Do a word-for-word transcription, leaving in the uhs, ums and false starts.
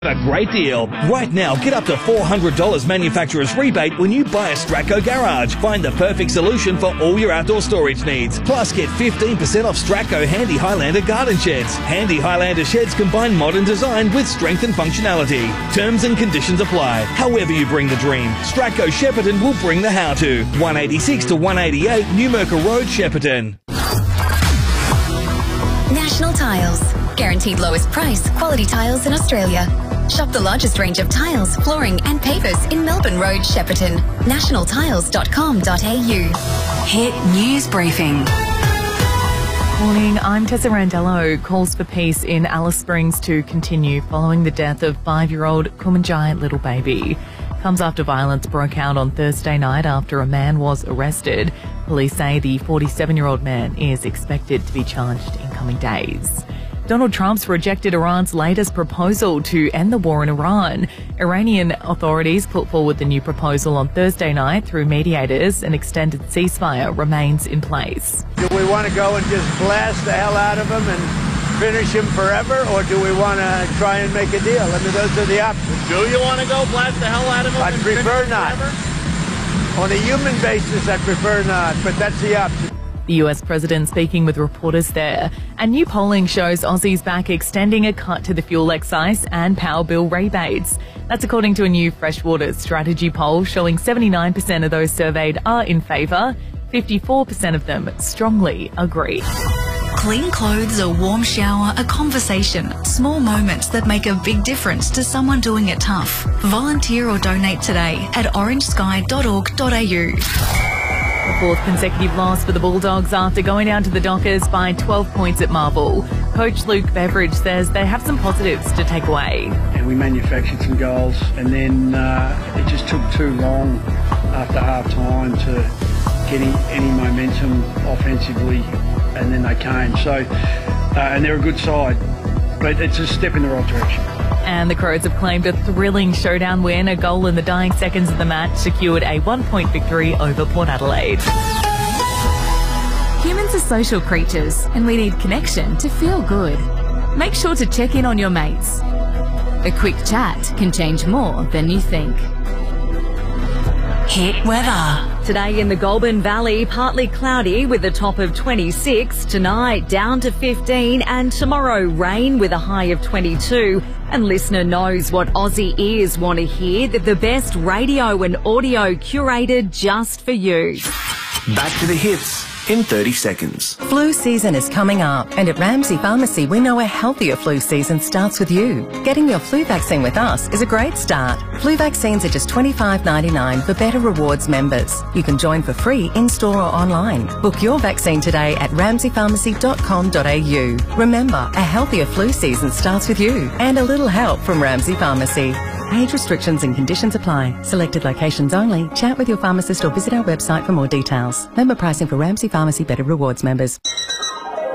A great deal. Right now, get up to four hundred dollars manufacturer's rebate when you buy a Stratco Garage. Find the perfect solution for all your outdoor storage needs. Plus, get fifteen percent off Stratco Handy Highlander garden sheds. Handy Highlander sheds combine modern design with strength and functionality. Terms and conditions apply. However you bring the dream, Stratco Shepparton will bring the how-to. one eighty-six to one eighty-eight Newmarket Road, Shepparton. National Tiles. Guaranteed lowest price, quality tiles in Australia. Shop the largest range of tiles, flooring and pavers in Melbourne Road, Shepparton. national tiles dot com dot a u. Hit News Briefing. Morning, I'm Tessa Randello. Calls for peace in Alice Springs to continue following the death of five-year-old Kumanjai little baby. Comes after violence broke out on Thursday night after a man was arrested. Police say the forty-seven-year-old man is expected to be charged in coming days. Donald Trump's rejected Iran's latest proposal to end the war in Iran. Iranian authorities put forward the new proposal on Thursday night through mediators. An extended ceasefire remains in place. Do we want to go and just blast the hell out of him and finish him forever, or do we want to try and make a deal? I mean, those are the options. Do you want to go blast the hell out of him? I prefer not. Forever? On a human basis, I prefer not, but that's the option. The U S president speaking with reporters there. And new polling shows Aussies back extending a cut to the fuel excise and power bill rebates. That's according to a new Freshwater strategy poll showing seventy-nine percent of those surveyed are in favour, fifty-four percent of them strongly agree. Clean clothes, a warm shower, a conversation. Small moments that make a big difference to someone doing it tough. Volunteer or donate today at orange sky dot org dot a u. A fourth consecutive loss for the Bulldogs after going down to the Dockers by twelve points at Marvel. Coach Luke Beveridge says they have some positives to take away. And we manufactured some goals, and then uh, it just took too long after half time to get any, any momentum offensively, and then they came. So, uh, and they're a good side, but it's a step in the right direction. And the Crows have claimed a thrilling showdown win. A goal in the dying seconds of the match secured a one-point victory over Port Adelaide. Humans are social creatures, and we need connection to feel good. Make sure to check in on your mates. A quick chat can change more than you think. Hit weather. Today in the Goulburn Valley, partly cloudy with a top of twenty-six. Tonight, down to fifteen. And tomorrow, rain with a high of twenty-two. And listener knows what Aussie ears want to hear, that the best radio and audio curated just for you. Back to the hits in thirty seconds. Flu season is coming up, and at Ramsay Pharmacy we know a healthier flu season starts with you. Getting your flu vaccine with us is a great start. Flu vaccines are just twenty-five ninety-nine for Better Rewards members. You can join for free in-store or online. Book your vaccine today at ramsay pharmacy dot com dot a u. Remember, a healthier flu season starts with you, and a little help from Ramsay Pharmacy. Age restrictions and conditions apply. Selected locations only. Chat with your pharmacist or visit our website for more details. Member pricing for Ramsay Pharmacy Better Rewards members.